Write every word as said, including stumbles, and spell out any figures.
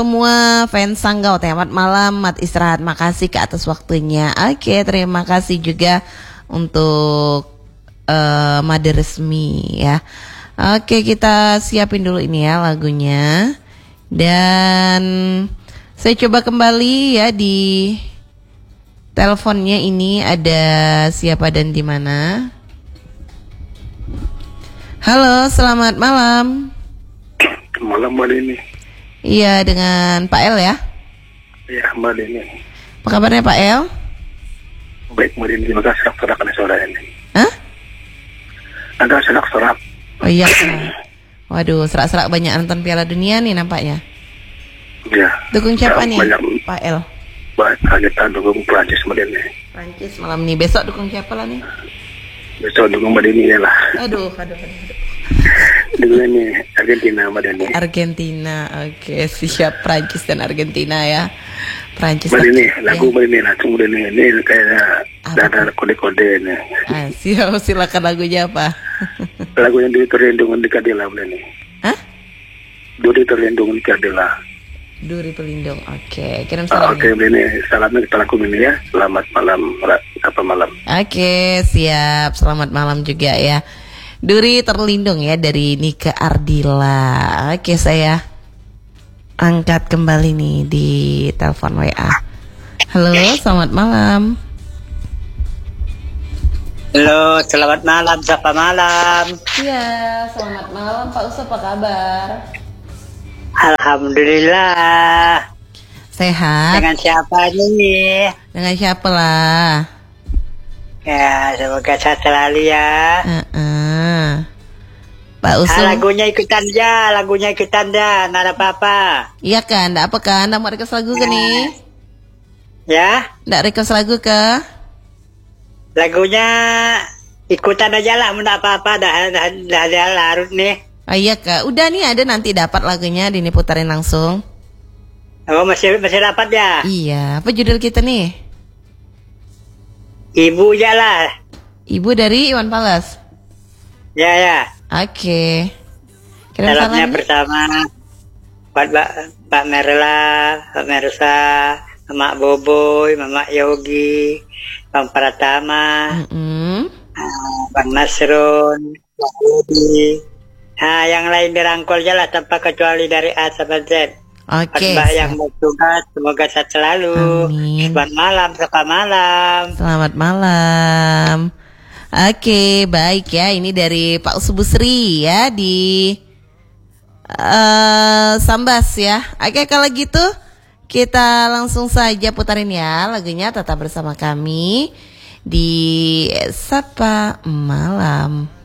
semua fans Sanggau, selamat malam, mat istirahat, makasih ke atas waktunya. Oke, terima kasih juga untuk uh, Made Resmi ya. Oke, kita siapin dulu ini ya lagunya. Dan saya coba kembali ya di teleponnya ini ada siapa dan di mana. Halo, selamat malam. Malam Mbak Deni. Iya, dengan Pak El ya? Iya, Mbak Deni. Apa kabarnya Pak El? Baik Mbak Deni, terima kasih sorak ada sore ini. Hah? Ada sorak-sorak. Oh iya. Waduh, serak-serak banyak nonton Piala Dunia nih nampaknya. Iya. Dukung siapa nih, banyak, Pak El? Baik, kita dukung Prancis Mbak Deni. Prancis malam nih. Besok dukung siapa lah nih? Besok dukung Mbak Deni ya lah. Aduh, aduh, aduh. aduh. Dukung ini Argentina Mbak Deni. Argentina, oke, siap. Prancis dan Argentina ya. Prancis. Mbak Deni, ya. lagu Mbak Deni, lagu Mbak Deni ini kayak ada kode-kode ini. Ah, siap, silakan lagunya apa? Lagu yang Duri Terlindung di Kadela Mbak Deni. Hah? Duri Terlindung di Kadela. Duri Pelindung, oke. Kirim Ah, salam. Oke Mbak Deni, salamnya kita lakukan ini ya. Selamat malam, apa malam. Oke, siap. Selamat malam juga ya. Duri Terlindung ya dari Nika Ardila. Oke, saya angkat kembali nih di telepon W A. Halo, selamat malam. Halo, selamat malam, siapa malam? Iya, selamat malam Pak Uso, apa kabar? Alhamdulillah. Sehat. Dengan siapa nih? Dengan siapa lah? Ya, semoga sehat selalu ya. Uh-uh. Pak Ah, Uso. lagunya ikutan ya, lagunya ikutan ya, nggak ada apa-apa. Iya kan, enggak apa kan? Enggak mau request lagu ke nih? Ya, Enggak request lagu ke? lagunya ikutan aja lah, nggak apa-apa, dah, dah, dah, dah larut nih. Oh iya kak, udah nih ada nanti dapat lagunya Dini putarin langsung. Oh, masih masih dapat ya? Iya, apa judul kita nih? Ibu ya lah. Ibu dari Iwan Fals. Ya ya. Oke. Kirim Salamnya salamnya. bersama buat Mbak Mbak Merla, Mbak Mersa, Mak Boboy, Mama Yogi, Bang Pratama, Mm-mm. ah, Bang Nasrun, Bang Budi. Nah, yang lain dirangkul aja lah tanpa kecuali dari A sampai Z. Oke. Mbak yang siap. bertugas, semoga sehat selalu. Amin. Selamat malam, selamat malam. Selamat malam. Oke, baik ya. Ini dari Pak Usubusri ya di uh, Sambas ya. Oke, kalau gitu kita langsung saja putarin ya lagunya. Tetap bersama kami di Sapa Malam.